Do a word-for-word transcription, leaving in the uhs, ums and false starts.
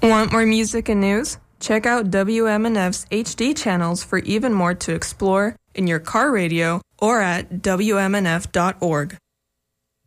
Want more music and news? Check out W M N F's H D channels for even more to explore in your car radio or at W M N F dot org.